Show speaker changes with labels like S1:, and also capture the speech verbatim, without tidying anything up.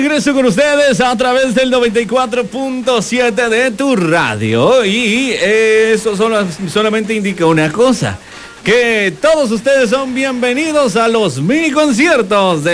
S1: Regreso con ustedes a través del noventa y cuatro punto siete de tu radio y eso solo, solamente indica una cosa, que todos ustedes son bienvenidos a los mini conciertos de